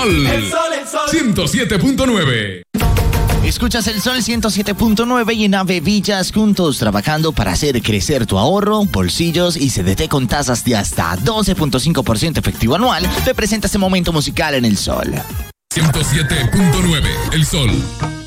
Sol. El Sol. 107.9. Escuchas el Sol 107.9 y en Ave Villas juntos trabajando para hacer crecer tu ahorro, bolsillos y CDT con tasas de hasta 12.5% efectivo anual. Te presenta este momento musical en el Sol. 107.9, el Sol.